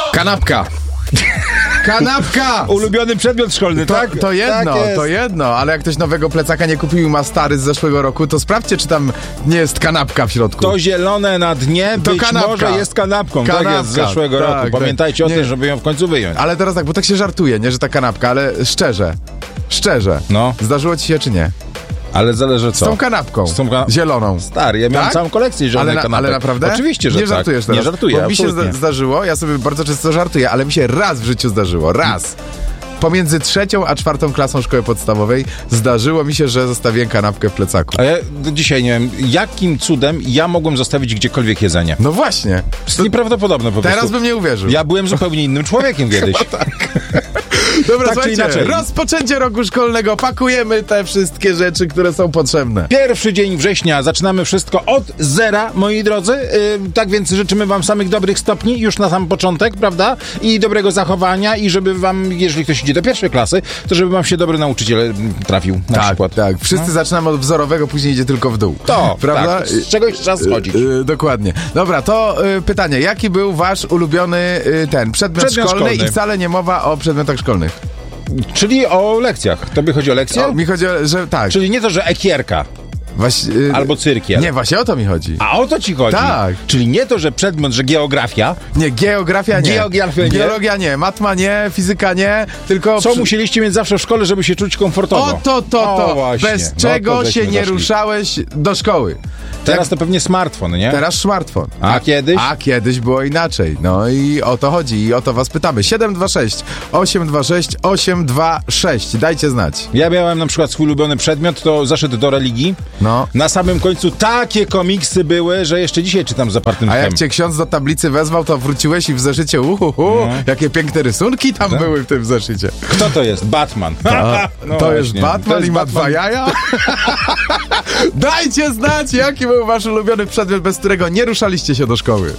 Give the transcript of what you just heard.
Kanapka. Kanapka! Ulubiony przedmiot szkolny, tak? To jedno, tak jest. to jedno, ale jak ktoś nowego plecaka nie kupił i ma stary z zeszłego roku, to sprawdźcie, czy tam nie jest kanapka w środku. To zielone na dnie To być kanapka. może jest kanapką. Tak Kanapka, jest z zeszłego tak, roku. tak. Pamiętajcie o Nie. tym, żeby ją w końcu wyjąć. Ale teraz tak, bo tak się żartuje, nie, że ta kanapka, ale szczerze, No. zdarzyło ci się czy nie? Ale zależy Z co. tą kanapką, Z tą zieloną. Stary, ja miałem Tak? całą kolekcję zielonych kanapek. Ale naprawdę? Oczywiście, że nie tak. żartujesz teraz. Nie żartuję, Bo mi się absolutnie. zdarzyło, ja sobie bardzo często żartuję, ale mi się raz w życiu zdarzyło, raz. Pomiędzy 3. a 4. klasą szkoły podstawowej zdarzyło mi się, że zostawiłem kanapkę w plecaku. A ja do dzisiaj nie wiem, jakim cudem ja mogłem zostawić gdziekolwiek jedzenie. No właśnie. To jest nieprawdopodobne po Teraz prostu. bym nie uwierzył. Ja byłem zupełnie innym człowiekiem kiedyś. Dobra, tak czy słuchajcie, inaczej. rozpoczęcie roku szkolnego, pakujemy te wszystkie rzeczy, które są potrzebne. Pierwszy dzień września, zaczynamy wszystko od zera, moi drodzy. Tak więc życzymy wam samych dobrych stopni już na sam początek, prawda? I dobrego zachowania i żeby wam, jeżeli ktoś idzie do pierwszej klasy, to żeby wam się dobry nauczyciel trafił na przykład. Tak. Wszyscy zaczynamy od wzorowego, później idzie tylko w dół. To, prawda? tak, z czegoś trzeba schodzić. Dokładnie. Dobra, to pytanie. Jaki był wasz ulubiony przedmiot szkolny i wcale nie mowa o przedmiotach szkolnych? Czyli o lekcjach. Tobie chodzi o lekcje? Mi chodzi o, że tak. Czyli nie to, że ekierka Właśnie, albo cyrkiel. Nie, właśnie o to mi chodzi. A o to ci chodzi? Tak. Czyli nie to, że przedmiot, że geografia. Nie, geografia nie. Geografia nie. Biologia nie, matma nie, fizyka nie, tylko... Co musieliście mieć zawsze w szkole, żeby się czuć komfortowo? O, właśnie. Bez No czego to żeśmy się nie doszli. ruszałeś do szkoły. Teraz to pewnie smartfon, nie? Teraz smartfon. A kiedyś? A kiedyś było inaczej. No i o to chodzi i o to was pytamy. 726 826 826. Dajcie znać. Ja miałem na przykład swój ulubiony przedmiot, to zaszedł do religii. No. Na samym końcu takie komiksy były, że jeszcze dzisiaj czytam z zapartym A jak tchem. cię ksiądz do tablicy wezwał, to wróciłeś i w zeszycie jakie piękne rysunki tam były w tym zeszycie. Kto to jest? Batman. No To jest właśnie. Batman To jest i ma 2 jaja? Dajcie znać, jaki był wasz ulubiony przedmiot, bez którego nie ruszaliście się do szkoły.